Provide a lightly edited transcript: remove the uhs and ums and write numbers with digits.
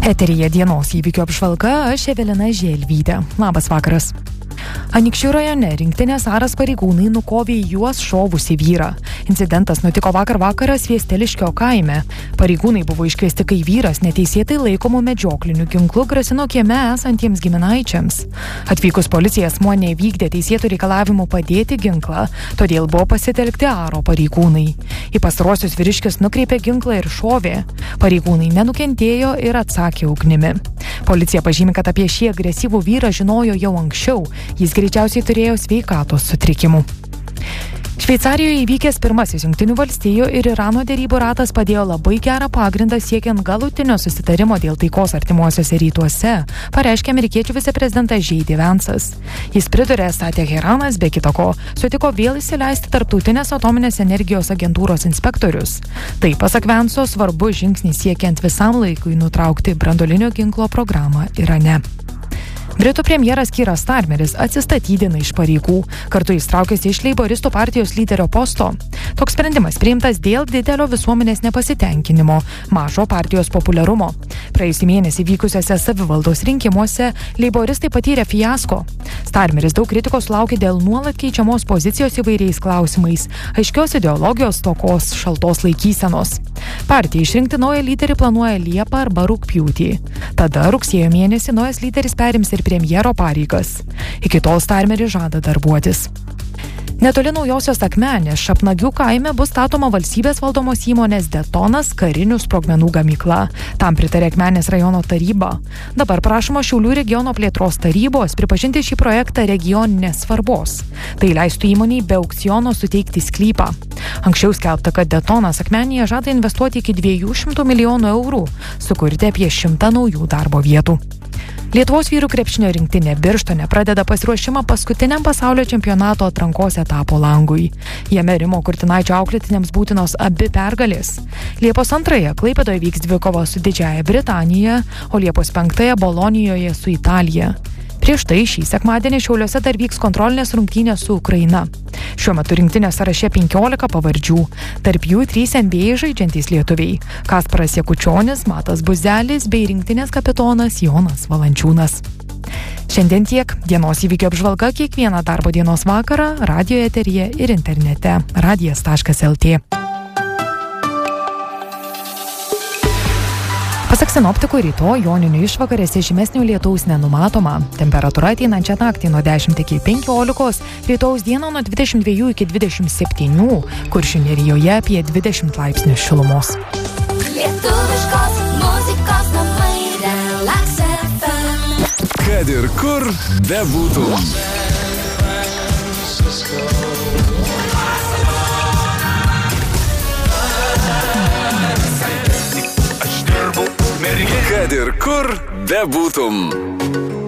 Eteryje dienos įvykių apžvalga, aš Evelina Želvytė. Labas vakaras. Anykščių rajone rinktinės Aras pareigūnai nukovė juos šovusį vyrą. Incidentas nutiko vakar vakarą Sviesteliškio kaime. Pareigūnai buvo iškviesti, kai vyras neteisėtai laikomų medžiokliniu ginklu grasino kieme esantiems giminaičiams. Atvykus policija asmuo nevykdė teisėtų reikalavimų padėti ginklą, todėl buvo pasitelkti Aro pareigūnai. Į pastarosius vyriškis nukreipė ginklą ir šovė. Pareigūnai nenukentėjo ir atsakė ugnimi. Policija pažymi, kad apie šį agresyvų vyrą žinojo jau anksčiau. Jis greičiausiai turėjo sveikatos sutrikimų. Šveicarijoje įvykęs pirmasis Jungtinių valstijų ir Irano derybų ratas padėjo labai gerą pagrindą siekiant galutinio susitarimo dėl taikos artimuosiuose rytuose, pareiškė amerikiečių viceprezidentas J.D. Vance'as. Jis pridūrė, esą Teheranas be kita ko sutiko vėl įsileisti tarptautinės atominės energijos agentūros inspektorius. Tai, pasak Vance'o, svarbus žingsnis siekiant visam laikui nutraukti branduolinio ginklo programą Irane. Britų premjeras Keeras Starmeris atsistatydina iš pareigų, kartu jis traukėsi iš Leiboristų partijos lyderio posto. Toks sprendimas priimtas dėl didelio visuomenės nepasitenkinimo, mažo partijos populiarumo. Praėjusį mėnesį vykusiuose savivaldos rinkimuose Leiboristai patyrė fiasko. Starmeris daug kritikos sulaukė dėl nuolat keičiamos pozicijos įvairiais klausimais, aiškios ideologijos stokos, šaltos laikysenos. Partija išrinkti naują lyderį planuoja Liepą arba rugpjūtį. Tada rugsėjo mėnesį naujas lyderis perims ir premjero pareigas. Iki tol Starmeris žada darbuotis. Netoli Naujosios Akmenės Šapnagių kaime bus statoma valstybės valdomos įmonės Detonas karinių sprogmenų gamykla. Tam pritarė Akmenės rajono taryba. Dabar prašoma Šiaulių regiono plėtros tarybos pripažinti šį projektą regioninės svarbos. Tai leistų įmonei be aukciono suteikti sklypą. Anksčiau skelbta, kad Detonas Akmenėje žada investuoti iki 200 milijonų eurų, sukurti apie 100 naujų darbo vietų. Lietuvos vyrų krepšinio rinktinė Birštone pradeda pasiruošimą paskutiniam pasaulio čempionato atrankos etapo langui. Jame Rimo Kurtinaičio auklėtiniams būtinos abi pergalės. Liepos 2 Klaipėdoje vyks dvikova su Didžiąja Britanija, o Liepos 5 Bolonijoje su Italija. Prieš tai šį sekmadienį Šiauliuose dar vyks kontrolinės rungtynės su Ukraina. Šiuo metu rinktinės sąraše 15 pavardžių, tarp jų 3 NBA žaidžiantys lietuviai – Kasparas Jakučionis, Matas Buzelis bei rinktinės kapitonas Jonas Valančiūnas. Šiandien tiek. Dienos įvykių apžvalga kiekvieną darbo dienos vakarą radijo eteryje ir internete radijas.lt. Pasak sinoptikų, rytoj joninių išvakarėse žymesnio lietaus nenumatoma. Temperatūra ateinančią naktį nuo 10 iki 15, rytojaus dieną nuo 22 iki 27, Kuršių nerijoje apie 20 laipsnių šilumos. Lietuviškos muzikos namai Relax FM. Kad ir kur bebūtum. Kad ir kur bebūtum.